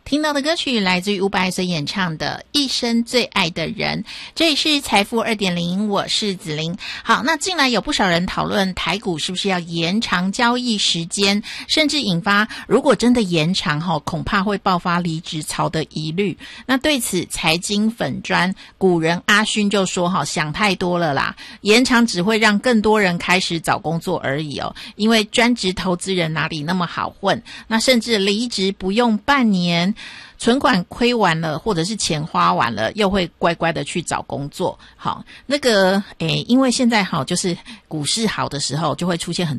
听到的歌曲来自于伍佰所演唱的《一生最爱的人》，这里是财富 2.0， 我是子琳。好，那近来有不少人讨论台股是不是要延长交易时间，甚至引发如果真的延长恐怕会爆发离职潮的疑虑。那对此财经粉专古人阿勋就说想太多了啦，延长只会让更多人开始找工作而已因为专职投资人哪里那么好混，那甚至离职不用半年，存款亏完了或者是钱花完了，又会乖乖的去找工作。好，因为现在就是股市好的时候就会出现很多